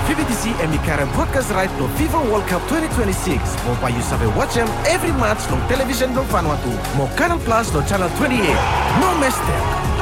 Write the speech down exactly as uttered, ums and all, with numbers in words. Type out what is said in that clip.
V B T C and Mikaran broadcast right to FIFA World Cup twenty twenty-six. Mau payu sabe watch them every match no television no Vanuatu. Mau Canal Plus no channel twenty-eight. No mistake.